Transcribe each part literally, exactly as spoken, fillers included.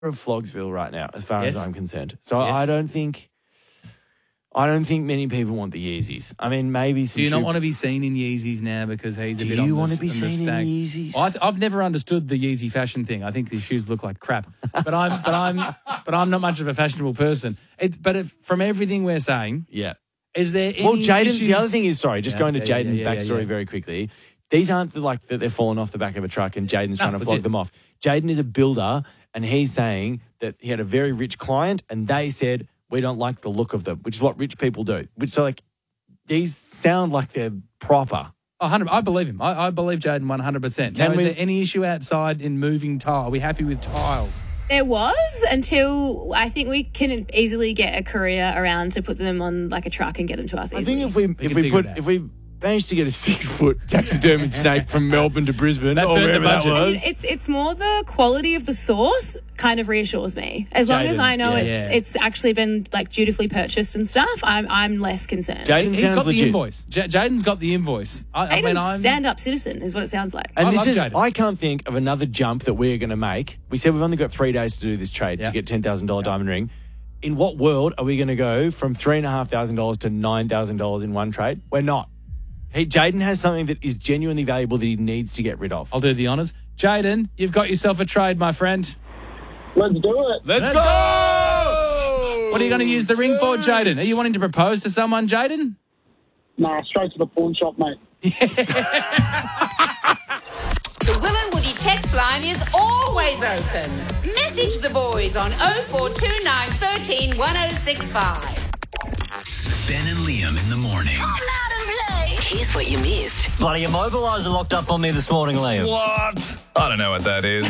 of Flogsville right now, as far Yes. as I'm concerned. So Yes. I don't think, I don't think many people want the Yeezys. I mean, maybe. Some Do you not shoe- want to be seen in Yeezys now because he's a Do bit you on the, want to be on the seen in stag? Yeezys? I, I've never understood the Yeezy fashion thing. I think these shoes look like crap. But I'm, but I'm, but I'm not much of a fashionable person. It, but if, from everything we're saying, Yeah. is there any Well, Jaden. issues? The other thing is, sorry, just Yeah, going to yeah, yeah, Jaden's yeah, yeah, backstory yeah. very quickly. These aren't the, like that they're falling off the back of a truck and Jaden's trying to it's flog legit. them off. Jaden is a builder, and he's saying that he had a very rich client, and they said we don't like the look of them, which is what rich people do. Which so like these sound like they're proper. one hundred I believe him. I, I believe Jaden one hundred percent. Now, Can is we- there any issue outside in moving tile? Are we happy with tiles? There was until I think we can easily get a courier around to put them on like a truck and get them to us I easily. think if we, can if we figure put it out. if we managed to get a six foot taxidermied snake from Melbourne to Brisbane, That or burnt the wherever that budget. I was. mean, it's it's more the quality of the source kind of reassures me. As long as Jaden, I know yeah. it's Yeah. it's actually been like dutifully purchased and stuff, I'm I'm less concerned. Jaden He's sounds got legit. the invoice. J- Jaden's got the invoice. I, I Aiden's mean, I'm stand-up citizen is what it sounds like. And I this love is, Jaden. I can't think of another jump that we're going to make. We said we've only got three days to do this trade Yeah. to get ten thousand dollars diamond ring. In what world are we going to go from three thousand five hundred dollars to nine thousand dollars in one trade? We're not. He, Jaden has something that is genuinely valuable that he needs to get rid of. I'll do the honours. Jaden, you've got yourself a trade, my friend. Let's do it. Let's, go! What are you going to use the ring for, Jaden? Are you wanting to propose to someone, Jaden? Nah, straight to the pawn shop, mate. The Will and Woody text line is always open. Message the boys on oh four two nine, one three, one oh six five. Ben and Liam in the morning. Here's what you missed. Bloody immobiliser locked up on me this morning, Liam. What? I don't know what that is.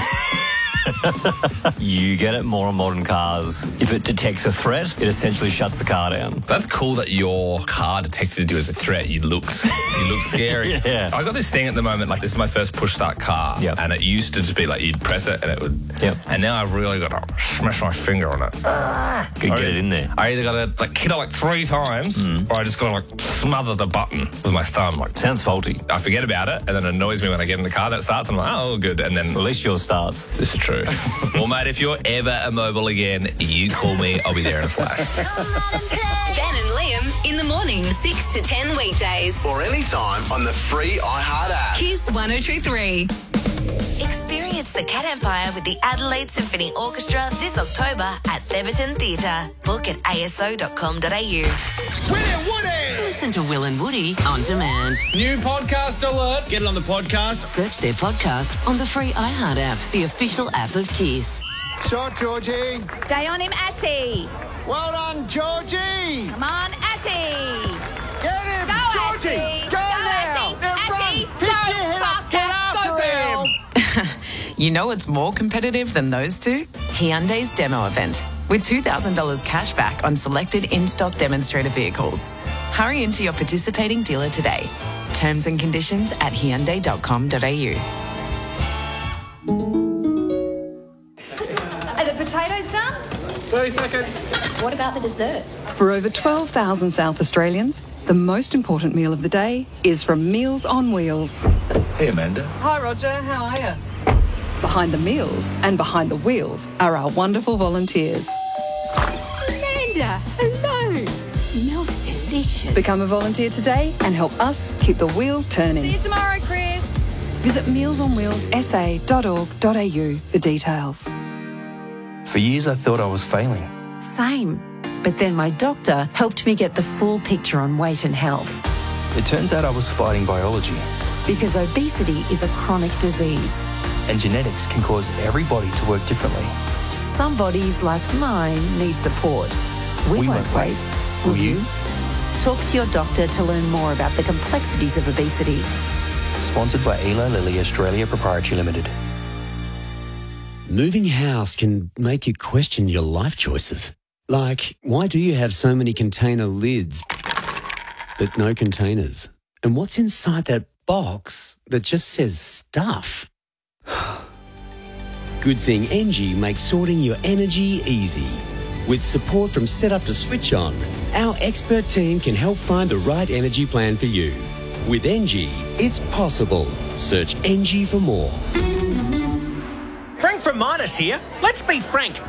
You get it more on modern cars. If it detects a threat, it essentially shuts the car down. That's cool that your car detected you as a threat. You looked, you looked scary. Yeah. I got this thing at the moment, like this is my first push start car. Yep. And it used to just be like you'd press it and it would. Yep. And now I've really got to smash my finger on it. Could get it in there. I either got to like hit it like three times or I just got to like smother the button with my thumb. Like Sounds faulty. I forget about it and then it annoys me when I get in the car that it starts and I'm like, oh, good. And then At least yours starts. this is true. Well, mate, if you're ever immobile again, you call me. I'll be there in a flash. Ben and Liam in the morning, six to ten weekdays. Or anytime on the free iHeart app. Kiss one oh two three. Experience the Cat Empire with the Adelaide Symphony Orchestra this October at Theberton Theatre. Book at a s o dot com dot a u. Listen to Will and Woody on demand. New podcast alert. Get it on the podcast. Search their podcast on the free iHeart app, the official app of Kiss. Shot, Georgie. Stay on him, Ashy. Well done, Georgie. Come on, Ashy. Get him, Go, Georgie. Ashy. Go, Go, now. Ashy. Now Ashy, run. Pick go your head up. faster. Get after Go, him. girl. You know it's more competitive than those two? Hyundai's demo event, with two thousand dollars cash back on selected in-stock demonstrator vehicles. Hurry into your participating dealer today. Terms and conditions at hyundai dot com dot a u. Are the potatoes done? thirty seconds. What about the desserts? For over twelve thousand South Australians, the most important meal of the day is from Meals on Wheels. Hey, Amanda. Hi, Roger. How are you? Behind the meals and behind the wheels are our wonderful volunteers. Amanda, hello. Smells delicious. Become a volunteer today and help us keep the wheels turning. See you tomorrow, Chris. Visit meals on wheels s a dot org dot a u for details. For years, I thought I was failing. Same. But then my doctor helped me get the full picture on weight and health. It turns out I was fighting biology, Because obesity is a chronic disease. and genetics can cause every body to work differently. Some bodies, like mine, need support. We, We won't won't wait. wait. Will Will you? you? Talk to your doctor to learn more about the complexities of obesity. Sponsored by Eli Lilly Australia Proprietary Limited. Moving house can make you question your life choices. Like, why do you have so many container lids but no containers? And what's inside that box that just says stuff? Good thing Engie makes sorting your energy easy. With support from Setup to Switch On, our expert team can help find the right energy plan for you. With Engie, it's possible. Search Engie for more. Frank from Midas here. Let's be frank.